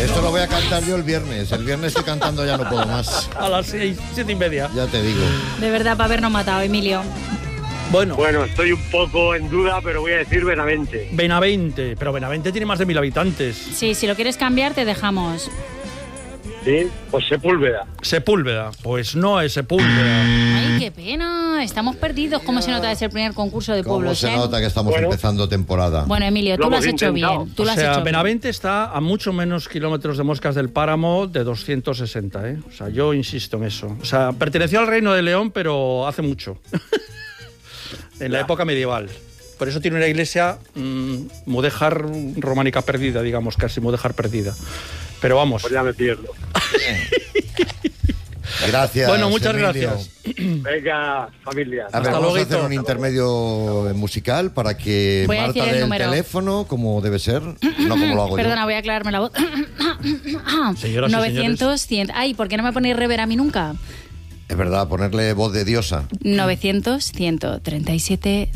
Esto lo voy a cantar yo el viernes. El viernes estoy cantando, ya no puedo más. A las 6, 7:30. Ya te digo. De verdad, para habernos matado, Emilio. Bueno, estoy un poco en duda, pero voy a decir Benavente. Benavente. Pero Benavente tiene más de 1.000 habitantes. Sí, si lo quieres cambiar, te dejamos. Sí, pues Sepúlveda. Sepúlveda. Pues no es Sepúlveda. Ay, qué pena. Estamos perdidos. ¿Cómo se nota ese primer concurso de ¿Cómo pueblos? se nota que estamos empezando temporada? Bueno, Emilio, tú lo has hecho intentado. bien. Tú lo has hecho bien. Benavente está a mucho menos kilómetros de Moscas del Páramo de 260, ¿eh? O sea, yo insisto en eso. O sea, perteneció al Reino de León, pero hace mucho. En la época medieval. Por eso tiene una iglesia mudéjar románica perdida, digamos, casi mudéjar perdida. Pero vamos. Pues ya me pierdo. Gracias. Bueno, muchas Emilio. gracias. Venga, familia. A ver, Hasta vamos a luego. hacer un intermedio musical para que Voy a Marta decir el dé el número. teléfono, como debe ser, no como lo hago Perdona, yo. voy a aclararme la voz. Señoras y 900, 100. Ay, ¿por qué no me ponéis rever a mí nunca? Es verdad, ponerle voz de diosa. 900, 137,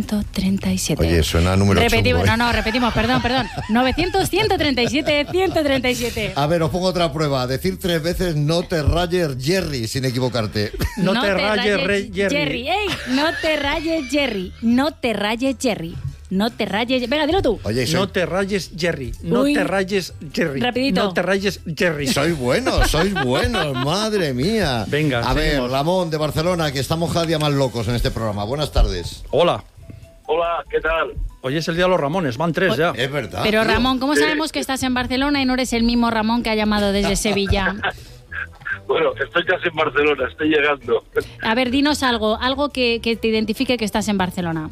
137. Oye, suena a número Repetimos, chungo, ¿eh? no, repetimos, perdón. 900, 137, 137. A ver, os pongo otra prueba. Decir 3 veces no te rayes Jerry, sin equivocarte. No te rayes, Jerry. ¡Ey! No te rayes, Jerry. No te rayes, Jerry. No te rayes. Venga, dilo tú. Oye, No te rayes, Jerry. No Uy. te rayes, Jerry. Rapidito. No te rayes, Jerry. sois buenos, madre mía. Venga, a ver, seguimos. Ramón de Barcelona, que estamos cada día más locos en este programa. Buenas tardes. Hola. Hola, ¿qué tal? Hoy es el día de los Ramones. Van 3 ya. Es verdad. Pero tío. Ramón, ¿cómo sabemos que estás en Barcelona y no eres el mismo Ramón que ha llamado desde Sevilla? Bueno, estoy casi en Barcelona, estoy llegando. A ver, dinos algo que te identifique que estás en Barcelona.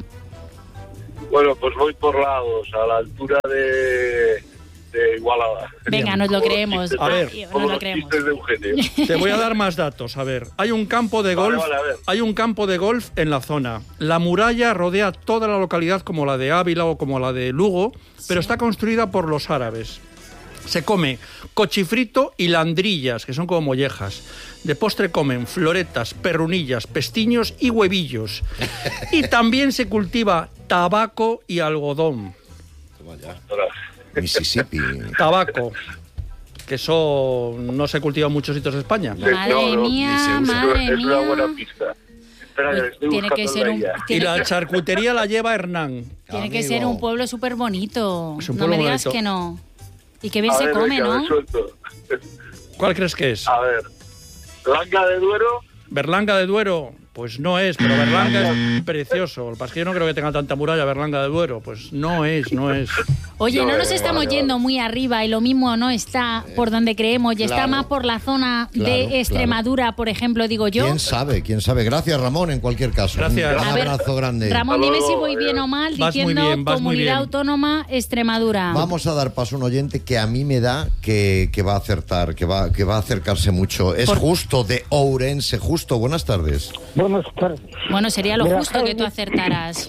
Bueno, pues voy por lados, a la altura de Igualada. Venga, nos lo creemos. A ver, Ay, nos Como lo los creemos. chistes de Eugenio. Te voy a dar más datos. A ver, hay un campo de Vale, golf. vale, a ver. Hay un campo de golf en la zona. La muralla rodea toda la localidad, como la de Ávila o como la de Lugo, pero está construida por los árabes. Se come cochifrito y landrillas, que son como mollejas. De postre comen floretas, perrunillas, pestiños y huevillos. Y también se cultiva tabaco y algodón. Toma ya. Mississippi. Tabaco, que eso no se cultiva en muchos sitios de España. Madre mía, madre Es una mía. buena pista. Espera, que estoy Tiene que buscando ser la un... guía. Y Tiene, la charcutería la lleva Hernán. tiene que Amigo. ser un pueblo súper bonito. Es un No me pueblo digas bonito. que no. Y que bien A se ver, come, venga, ¿no? me suelto. ¿Cuál crees que es? A ver, Blanca de Duero. Berlanga de Duero, pues no es, pero Berlanga es precioso. El que yo no creo que tenga tanta muralla Berlanga de Duero, pues no es. Oye, no No, nos estamos vale, yendo muy arriba y lo mismo no está por donde creemos y está claro. más por la zona Claro, de Extremadura, por ejemplo, digo yo. ¿Quién sabe? ¿Quién sabe? Gracias, Ramón, en cualquier caso. Gracias. Un A ver, abrazo grande. Ramón, Hasta dime luego, si voy bien o mal Vas muy diciendo bien, vas muy Comunidad bien. Autónoma Extremadura. Vamos a dar paso a un oyente que a mí me da que va a acertar, que va a acercarse mucho. Es Justo de Ourense. Justo, buenas tardes. Buenas tardes. Bueno, sería lo Grajal justo que tú de- acertaras.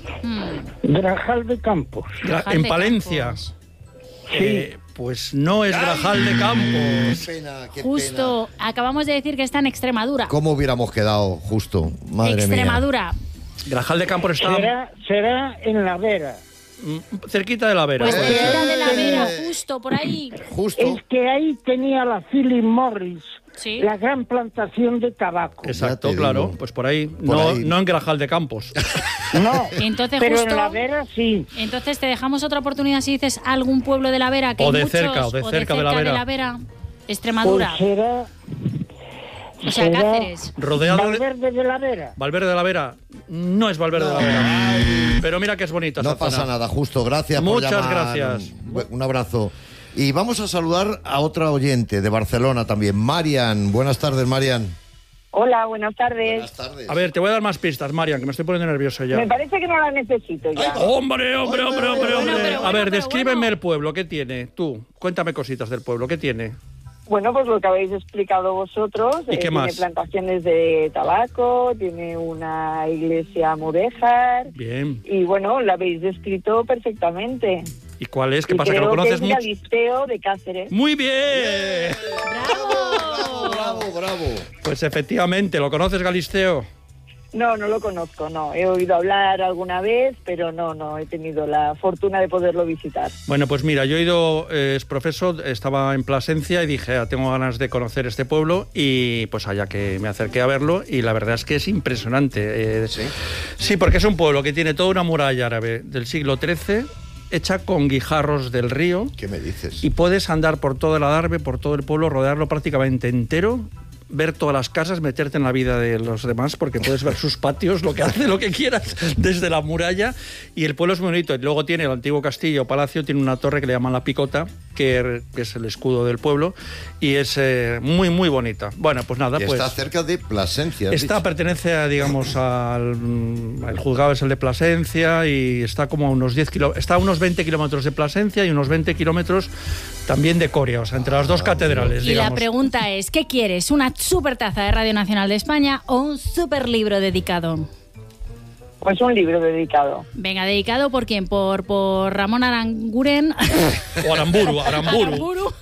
Grajal de Campos. Grajal En de Palencia. Campos. Pues no es Grajal de Campos. Pena, qué Justo, acabamos de decir que está en Extremadura. ¿Cómo hubiéramos quedado, Justo? Madre mía. Extremadura. Grajal de Campos está Será en La Vera. cerquita de la Vera. Pues Puede cerquita ser. de la Vera, justo por ahí. Justo. Es que ahí tenía la Philip Morris Sí. la gran plantación de tabaco. Exacto, Ya te claro. digo. Pues por ahí. Por No, ahí. no en Grajal de Campos. No, Entonces, pero justo- en La Vera sí. Entonces te dejamos otra oportunidad si dices algún pueblo de la Vera que O hay de muchos, cerca, o de cerca de la Vera. Extremadura, Pues será, o sea, será Cáceres. Rodeado de... Valverde de la Vera. Valverde de la Vera. No es Valverde de la Vera. Pero mira que es bonita No esa pasa zona. nada, Justo. Gracias por Muchas llamar. gracias. Un abrazo. Y vamos a saludar a otra oyente de Barcelona también, Marian. Buenas tardes, Marian. Hola, buenas tardes. Buenas tardes. A ver, te voy a dar más pistas, Marian, que me estoy poniendo nervioso ya. Me parece que no la necesito ya. ¡Hombre! Bueno, pero A ver, bueno, descríbeme bueno. el pueblo. ¿Qué tiene? Tú, cuéntame cositas del pueblo. ¿Qué tiene? Bueno, pues lo que habéis explicado vosotros. ¿Y qué más? Tiene plantaciones de tabaco, tiene una iglesia mudéjar Bien. y bueno, la habéis descrito perfectamente. ¿Y cuál es? ¿Qué Y pasa? ¿Que creo lo conoces es mucho? Galisteo de Cáceres. ¡Muy bien! Bravo, bravo, bravo. Pues efectivamente, ¿lo conoces, Galisteo? No, no lo conozco, no. He oído hablar alguna vez, pero no he tenido la fortuna de poderlo visitar. Bueno, pues mira, yo he ido, profesor, estaba en Plasencia y dije, tengo ganas de conocer este pueblo y pues allá que me acerqué a verlo y la verdad es que es impresionante. ¿Sí? Sí, porque es un pueblo que tiene toda una muralla árabe del siglo XIII, hecha con guijarros del río. ¿Qué me dices? Y puedes andar por todo el Adarve, por todo el pueblo, rodearlo prácticamente entero, ver todas las casas, meterte en la vida de los demás, porque puedes ver sus patios, lo que hace, lo que quieras, desde la muralla, y el pueblo es muy bonito. Y luego tiene el antiguo castillo, palacio, tiene una torre que le llaman La Picota, que es el escudo del pueblo, y es muy, muy bonita. Bueno, pues nada, Y pues... está cerca de Plasencia. has Esta dicho. pertenece, digamos, el juzgado es el de Plasencia y está como a unos 20 kilómetros de Plasencia y unos 20 kilómetros también de Coria, o sea, entre las dos catedrales, Y digamos. la pregunta es, ¿qué quieres? ¿Una super taza de Radio Nacional de España o un super libro dedicado? Pues un libro dedicado. Venga, ¿dedicado por quién? ¿Por Ramón Aranguren? O Aramburu. Aramburu.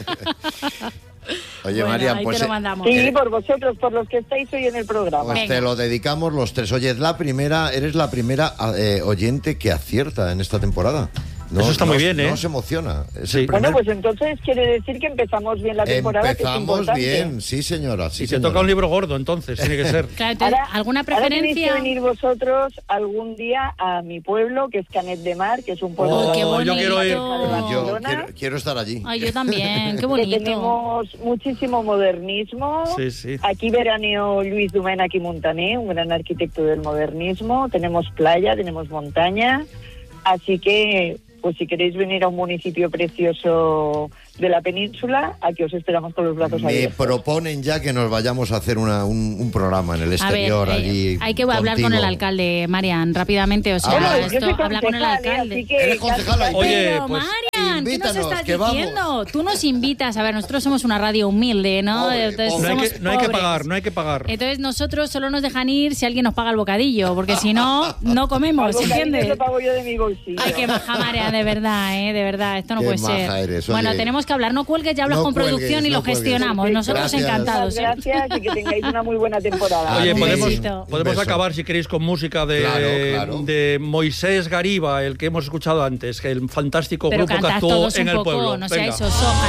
Oye, Bueno, María, ahí pues, te lo mandamos. Sí, por vosotros, por los que estáis hoy en el programa. pues Venga. te lo dedicamos los tres. Oye, eres la primera oyente que acierta en esta temporada. No, Eso está muy bien, ¿eh? No se emociona. Es Sí. el primer- Bueno, pues entonces quiere decir que empezamos bien la temporada, que es Empezamos importante. bien, sí señora. Sí, Y te señora. toca un libro gordo, entonces, tiene que ser. Claro, entonces, ¿alguna Ahora tenéis preferencia? que venir vosotros algún día a mi pueblo, que es Canet de Mar, que es un pueblo Oh, qué yo quiero ir. bonito. de Yo Barcelona, quiero estar allí. Ay, yo también, qué que bonito. tenemos muchísimo modernismo. Sí, sí. Aquí veraneó Luis Domènech i Montaner, un gran arquitecto del modernismo. Tenemos playa, tenemos montaña. Así que, pues si queréis venir a un municipio precioso de la península, aquí os esperamos con los brazos Me abiertos. proponen ya que nos vayamos a hacer un programa en el A ver, exterior allí. hay que hablar con contigo. el alcalde, Marian, rápidamente. O sea, Bueno, yo esto, soy habla con el concejal, alcalde. así que Eres concejala y- Oye, Pero, pues, Marian, ¿qué nos invítanos, estás que vamos. diciendo? Tú nos invitas. A ver, nosotros somos una radio humilde, ¿no? Pobre, Entonces, pobre. somos No hay que pobres. pagar, no hay que pagar. Entonces nosotros solo nos dejan ir si alguien nos paga el bocadillo, porque si no, no comemos, Algo que ¿entiendes? lo pago yo de mi bolsillo. Ay, qué maja, Marian, de verdad, de verdad, esto no Qué puede maja ser. eres, Bueno, oye. tenemos que hablar, no cuelgues, ya hablas No con cuelgues, producción y no lo cuelgues. gestionamos. Nosotros Gracias. encantados. Muchas gracias y que tengáis una muy buena temporada. Oye, Un podemos besito. Un beso. acabar, si queréis, con música Claro. de Moisés Gariba, el que hemos escuchado antes, que el fantástico Pero grupo que cantad actuó todos en un el poco, pueblo. no Venga. seáis osoja.